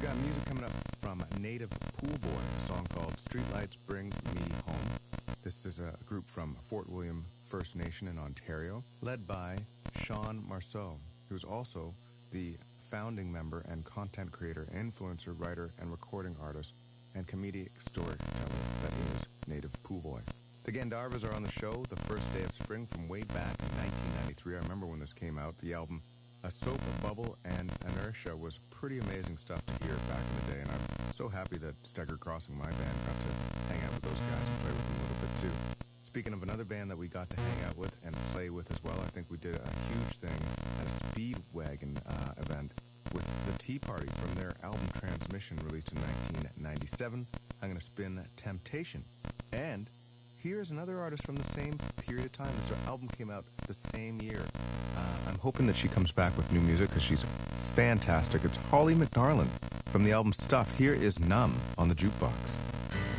we got music coming up from Native Pool Boy, a song called Streetlights Bring Me Home. This is a group from Fort William First Nation in Ontario, led by Sean Marceau, who's also the founding member and content creator, influencer, writer, and recording artist, and comedic storyteller that is Native Pool Boy. The Gandharvas are on the show the first day of spring from way back in 1993. I remember when this came out. The album A Soap, A Bubble, and Inertia was pretty amazing stuff to hear back in the day, and I'm so happy that Stagger Crossing, my band, got to hang out with those guys and play with them a little bit too. Speaking of another band that we got to hang out with and play with as well, I think we did a huge thing at a Speedwagon event with The Tea Party from their album Transmission, released in 1997. I'm going to spin Temptation. And here's another artist from the same period of time. This album came out the same year. I'm hoping that she comes back with new music because she's fantastic. It's Holly McNarland from the album Stuff. Here is Numb on the Jukebox.